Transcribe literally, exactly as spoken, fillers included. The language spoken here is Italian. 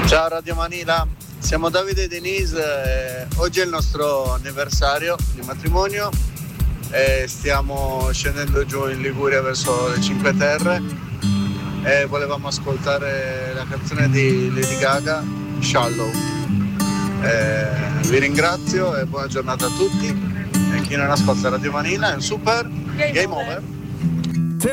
Ciao Radio Manila, siamo Davide e Denise, eh, oggi è il nostro anniversario di matrimonio e stiamo scendendo giù in Liguria verso le Cinque Terre e volevamo ascoltare la canzone di Lady Gaga, Shallow. Eh, vi ringrazio e buona giornata a tutti, e chi non ascolta Radio Manila è un super game over.